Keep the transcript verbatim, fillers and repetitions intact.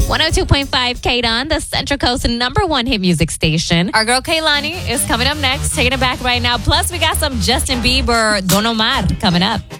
one oh two point five K D O N, the Central Coast number one hit music station. Our girl Kaylani is coming up next, taking it back right now. Plus, we got some Justin Bieber, Don Omar coming up.